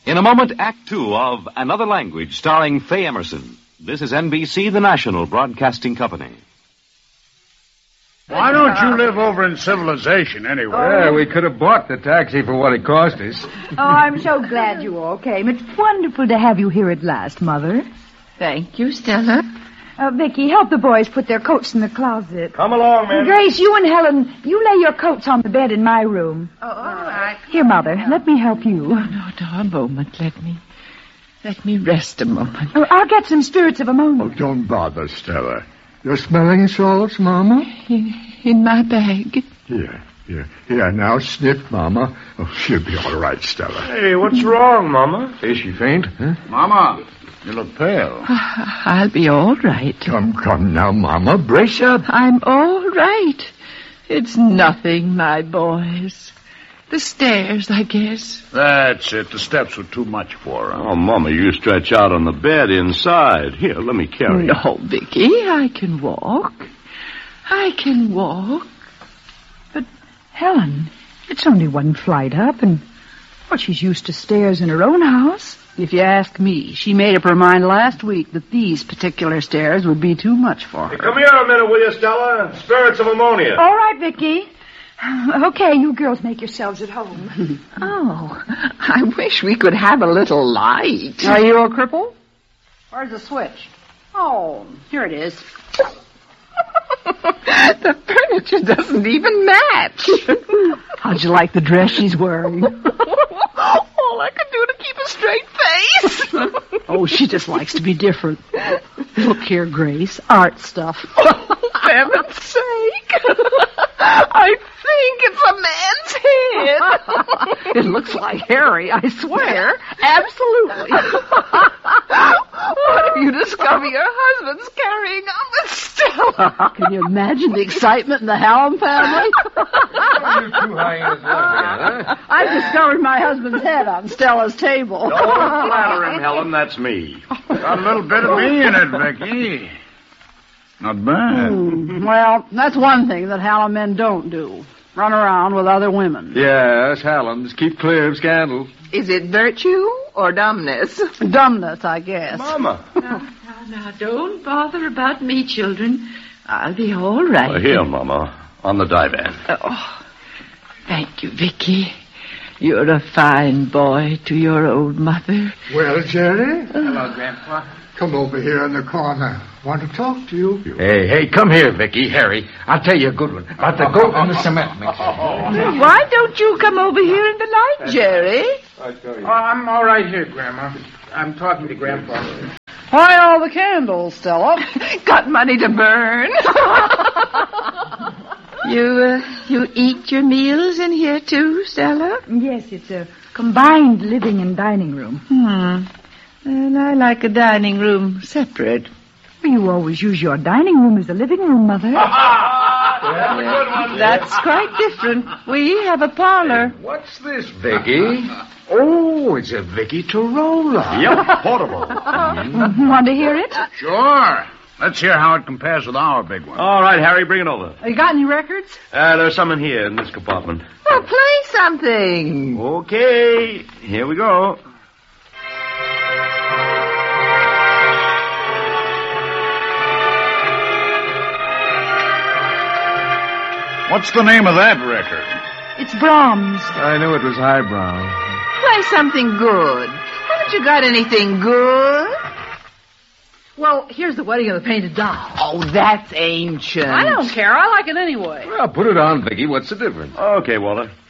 In a moment, Act Two of Another Language, starring Faye Emerson. This is NBC, the national broadcasting company. Why don't you live over in civilization anyway? Yeah, we could have bought the taxi for what it cost us. Oh, I'm so glad you all came. It's wonderful to have you here at last, Mother. Thank you, Stella. Vicky, help the boys put their coats in the closet. Come along, man. Grace, you and Helen, you lay your coats on the bed in my room. Oh, all right. Here, Mother, let me help you. No, a moment. Let me rest a moment. Oh, I'll get some spirits of ammonia. Oh, don't bother, Stella. You're smelling salts, Mama? In my bag. Here, now sniff, Mama. Oh, she'll be all right, Stella. Hey, what's wrong, Mama? Is she faint? Huh? Mama, you look pale. I'll be all right. Come now, Mama. Brace up. I'm all right. It's nothing, my boys. The stairs, I guess. That's it. The steps were too much for her. Oh, Mama, you stretch out on the bed inside. Here, let me carry you. No, Vicky, I can walk. But, Helen, it's only one flight up, and, well, she's used to stairs in her own house. If you ask me, she made up her mind last week that these particular stairs would be too much for her. Hey, come here a minute, will you, Stella? Spirits of ammonia. All right, Vicky. Okay, you girls make yourselves at home. Oh, I wish we could have a little light. Are you a cripple? Where's the switch? Oh, here it is. The furniture doesn't even match. How'd you like the dress she's wearing? All I can do to keep a straight face. Oh, she just likes to be different. Look here, Grace. Art stuff. For heaven's sake. I think it's a man's head. It looks like Harry, I swear. Absolutely. What if you discover your husband's carrying on with Stella? Can you imagine the excitement in the Hallam family? You two hyenas laughing, huh? I discovered my husband's head on Stella's table. Don't flatter him, Helen. That's me. Got a little bit of me in it, Vicky. Not bad. Well, that's one thing that Hallam men don't do. Run around with other women. Yes, Hallam's. Keep clear of scandal. Is it virtue or dumbness? Dumbness, I guess. Mama. Now, don't bother about me, children. I'll be all right. Here, Mama, on the divan. Oh, thank you, Vicky. You're a fine boy to your old mother. Well, Jerry? Hello, Grandpa. Come over here in the corner. Want to talk to you. Hey, come here, Vicky, Harry. I'll tell you a good one about the goat and the cement mixer. Why don't you come over here in the light, Jerry? Oh, I'm all right here, Grandma. I'm talking to Grandpa. Why all the candles, Stella? Got money to burn. You eat your meals in here too, Stella? Yes, it's a combined living and dining room. And I like a dining room separate. Well, you always use your dining room as a living room, Mother. That's quite different. We have a parlor. What's this, Vicky? Oh, it's a Vicky Torola. Yep, portable. Want to hear it? Sure. Let's hear how it compares with our big one. All right, Harry, bring it over. You got any records? There's some in here, in this compartment. Well, play something. Okay, here we go. What's the name of that record? It's Brahms. I knew it was highbrow. Play something good. Haven't you got anything good? Well, here's the Wedding of the Painted Doll. Oh, that's ancient. I don't care. I like it anyway. Well, put it on, Vicky. What's the difference? Okay, Walter.